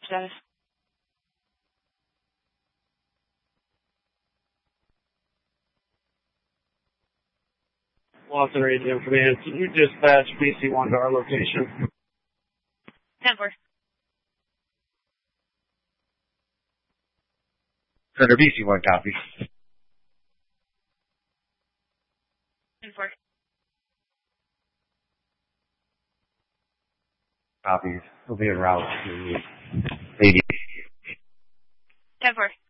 Status. Lawson Radio Command. Can you dispatch BC-1 to our location? 10-4. Center BC-1, copy. 10-4. Copies. We'll be en route to 80. 10-4.